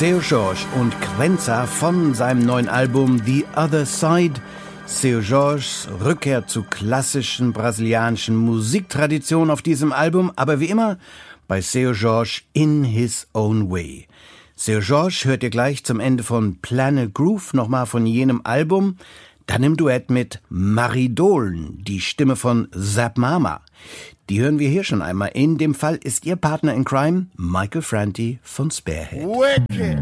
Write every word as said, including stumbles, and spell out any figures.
Seu Jorge und Quenza von seinem neuen Album The Other Side. Seu Jorges Rückkehr zu klassischen brasilianischen Musiktraditionen auf diesem Album, aber wie immer bei Seu Jorge in his own way. Seu Jorge hört ihr gleich zum Ende von Planet Groove nochmal von jenem Album, dann im Duett mit Maridoln, die Stimme von Zap Mama. Die hören wir hier schon einmal. In dem Fall ist ihr Partner in Crime Michael Franti von Sparehead. Wicked.